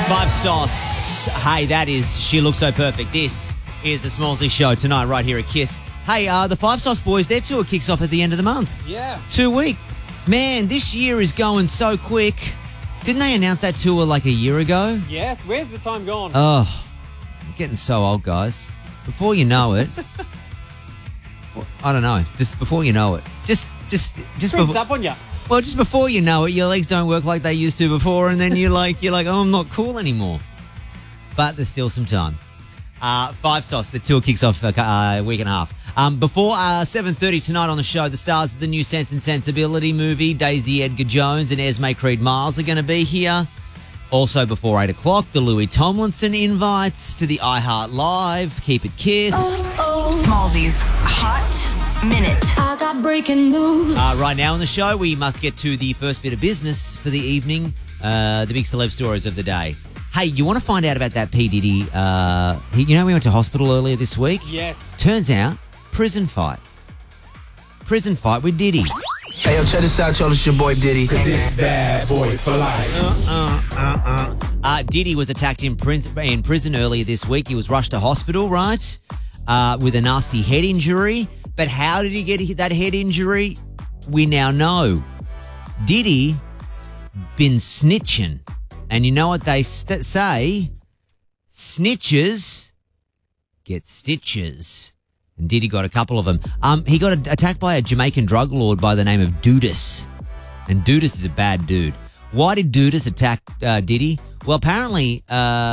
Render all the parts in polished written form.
Five Sauce. Hey, that is She Looks So Perfect. This is the Smallsy Show tonight right here at KISS. Hey, the Five Sauce boys, their tour kicks off at the end of the month. Yeah. 2 weeks. Man, this year is going so quick. Didn't they announce that tour like a year ago? Yes. Where's the time gone? Oh, I'm getting so old, guys. Before you know it, I don't know. Just before you know it, just Creeps before. up on you. Well, just before you know it, your legs don't work like they used to before, and then you're like, oh, I'm not cool anymore. But there's still some time. Five Sauce, the tour kicks off a week and a half. Before 7:30 tonight on the show, the stars of the new Sense and Sensibility movie, Daisy Edgar Jones and Esme Creed Miles, are going to be here. Also before 8 o'clock, the Louis Tomlinson invites to the iHeart Live. Keep it KISS. Smallsy's Hot Minute. I got breaking news. Right now on the show, we must get to the first bit of business for the evening, the big celeb stories of the day. Hey, you want to find out about that P. Diddy? We went to hospital earlier this week. Yes. Turns out, prison fight. Prison fight with Diddy. Hey, yo, check this out, y'all. It's your boy Diddy. Cause it's bad boy for life. Diddy was attacked in prison earlier this week. He was rushed to hospital, right, with a nasty head injury. But how did he get that head injury? We now know. Diddy been snitching. And you know what they say? Snitches get stitches. And Diddy got a couple of them. He got attacked by a Jamaican drug lord by the name of Dudas. And Dudas is a bad dude. Why did Dudas attack Diddy? Well, apparently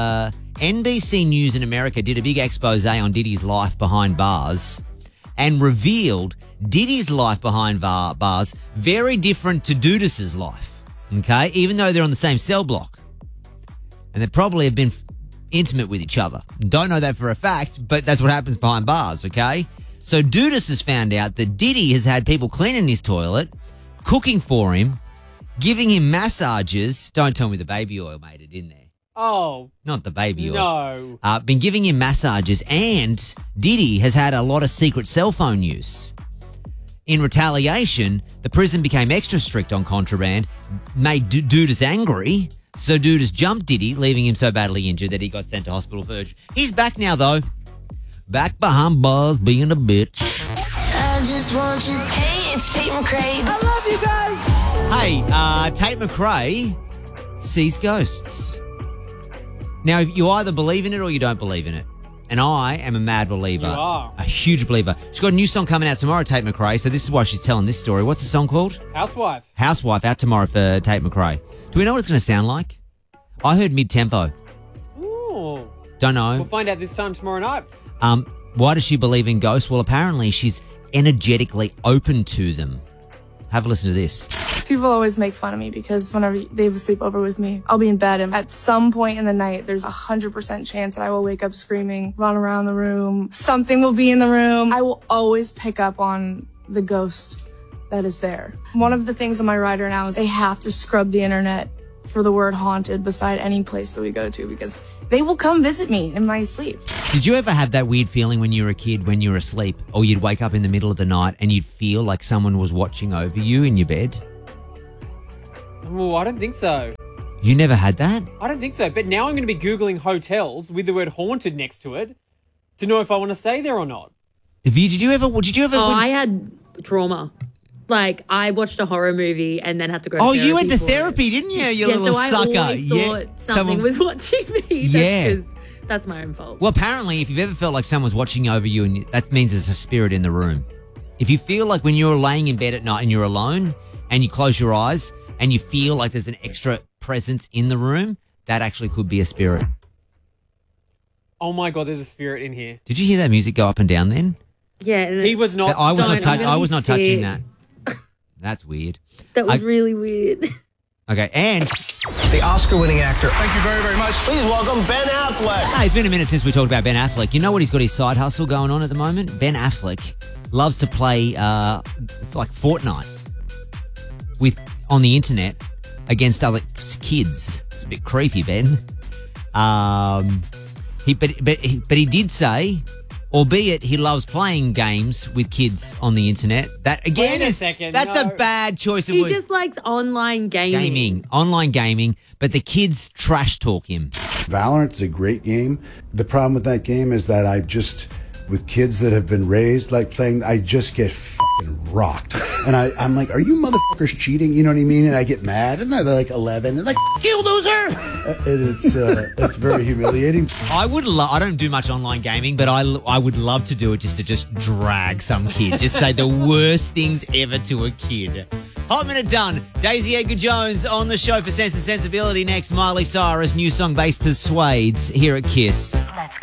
NBC News in America did a big expose on Diddy's life behind bars and revealed Diddy's life behind bars very different to Dudas's life, okay? Even though they're on the same cell block. And they probably have been intimate with each other. Don't know that for a fact, but that's what happens behind bars, okay? So Dudas has found out that Diddy has had people cleaning his toilet, cooking for him, giving him massages. Don't tell me the baby oil made it in there. Oh. Not the baby oil. No. Been giving him massages, and Diddy has had a lot of secret cell phone use. In retaliation, the prison became extra strict on contraband, made Dudas angry. So Dudas jumped Diddy, leaving him so badly injured that he got sent to hospital for urgent. He's back now, though. Back behind bars being a bitch. I just want you. Hey, it's Tate McRae. I love you guys. Hey, Tate McRae sees ghosts. Now, you either believe in it or you don't believe in it. And I am a mad believer. You are. A huge believer. She's got a new song coming out tomorrow, Tate McRae, so this is why she's telling this story. What's the song called? Housewife. Housewife, out tomorrow for Tate McRae. Do we know what it's going to sound like? I heard mid-tempo. Ooh. Don't know. We'll find out this time tomorrow night. Why does she believe in ghosts? Well, apparently she's energetically open to them. Have a listen to this. People always make fun of me because whenever they have a sleepover with me, I'll be in bed and at some point in the night, there's 100% chance that I will wake up screaming, run around the room. Something will be in the room. I will always pick up on the ghost that is there. One of the things on my rider now is I have to scrub the internet for the word haunted beside any place that we go to because they will come visit me in my sleep. Did you ever have that weird feeling when you were a kid, when you were asleep, or you'd wake up in the middle of the night and you'd feel like someone was watching over you in your bed? Oh, I don't think so. You never had that? I don't think so. But now I'm going to be Googling hotels with the word haunted next to it to know if I want to stay there or not. Did you ever? Oh, I had trauma. Like, I watched a horror movie and then had to go to Oh, therapy. you went to for therapy, it. didn't you? You Yeah, little so sucker. I always thought something was watching me. That's my own fault. Well, apparently, if you've ever felt like someone's watching over you, and that means there's a spirit in the room. If you feel like when you're laying in bed at night and you're alone and you close your eyes and you feel like there's an extra presence in the room, that actually could be a spirit. Oh my God, there's a spirit in here. Did you hear that music go up and down then? Yeah. He was not. I was not touching sick. that. That's weird. That was really weird. Okay, and The Oscar-winning actor. Thank you very, very much. Please welcome Ben Affleck. hey, it's been a minute since we talked about Ben Affleck. You know what he's got his side hustle going on at the moment? Ben Affleck loves to play like Fortnite on the internet against other kids. It's a bit creepy, Ben. He did say albeit he loves playing games with kids on the internet. That again Wait a is second, that's no. a bad choice of He words. just likes online gaming. Online gaming, but the kids trash talk him. Valorant's a great game. The problem with that game is that with kids that have been raised like playing, I just get fucking rocked. And I'm like, are you motherfuckers cheating? You know what I mean? And I get mad. And they're like 11 and like, F you, loser! And it's very humiliating. I don't do much online gaming, but I would love to do it just to drag some kid. Just say the worst things ever to a kid. Hot Minute done. Daisy Edgar Jones on the show for Sense and Sensibility next. Miley Cyrus, new song Bass Persuades here at KISS.